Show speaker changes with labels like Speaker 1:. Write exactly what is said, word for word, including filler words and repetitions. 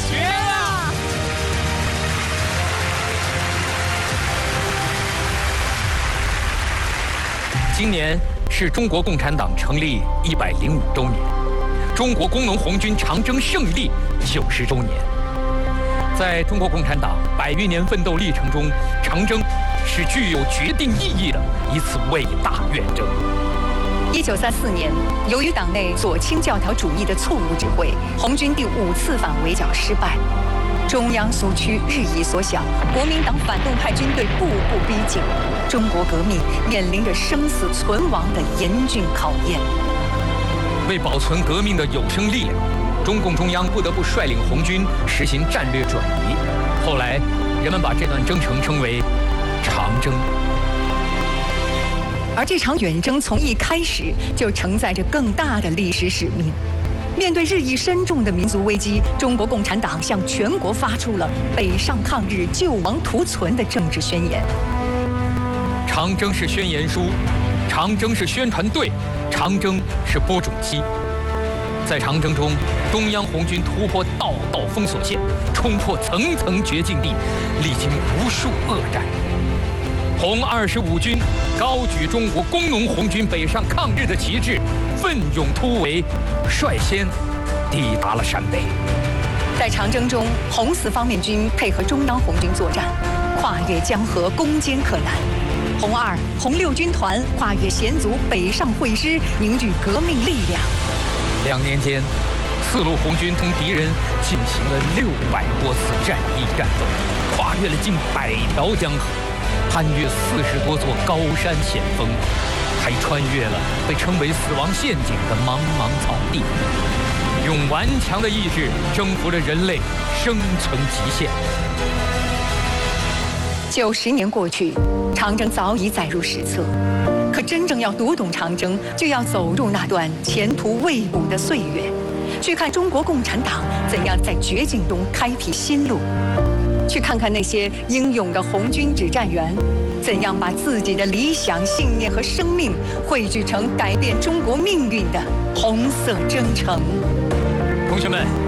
Speaker 1: 绝了！今年是中国共产党成立一百零五周年，中国工农红军长征胜利九十周年。在中国共产党百余年奋斗历程中，长征是具有决定意义的一次伟大远征。
Speaker 2: 一九三四年，由于党内左倾教条主义的错误指挥，红军第五次反围剿失败，中央苏区日益缩小，国民党反动派军队步步逼近，中国革命面临着生死存亡的严峻考验。
Speaker 1: 为保存革命的有生力量，中共中央不得不率领红军实行战略转移。后来，人们把这段征程称为长征。
Speaker 2: 而这场远征从一开始就承载着更大的历史使命。面对日益深重的民族危机，中国共产党向全国发出了北上抗日、救亡图存的政治宣言。
Speaker 1: 长征是宣言书，长征是宣传队，长征是播种机。在长征中，中央红军突破道道封锁线，冲破层层绝境地，历经无数恶战。红二十五军高举中国工农红军北上抗日的旗帜，奋勇突围，率先抵达了陕北。
Speaker 2: 在长征中，红四方面军配合中央红军作战，跨越江河，攻坚克难。红二、红六军团跨越险阻，北上会师，凝聚革命力量。
Speaker 1: 两年间，四路红军同敌人进行了六百多次战役战斗，跨越了近百条江河，攀越四十多座高山险峰，还穿越了被称为死亡陷阱的茫茫草地，用顽强的意志征服了人类生存极限。
Speaker 2: 九十年过去，长征早已载入史册。可真正要读懂长征，就要走入那段前途未卜的岁月，去看中国共产党怎样在绝境中开辟新路，去看看那些英勇的红军指战员怎样把自己的理想、信念和生命汇聚成改变中国命运的红色征程。
Speaker 1: 同学们，